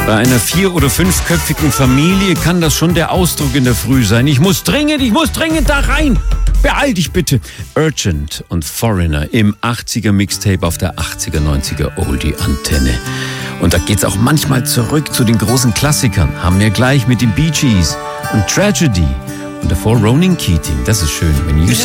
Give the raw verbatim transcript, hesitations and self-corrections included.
Bei einer vier- oder fünfköpfigen Familie kann das schon der Ausdruck in der Früh sein. Ich muss dringend, ich muss dringend da rein. Beeil dich bitte. Urgent und Foreigner im achtziger-Mixtape auf der achtziger, neunziger Oldie-Antenne. Und da geht's auch manchmal zurück zu den großen Klassikern. Haben wir gleich mit den Bee Gees und Tragedy. Und davor Ronan Keating. Das ist schön. When you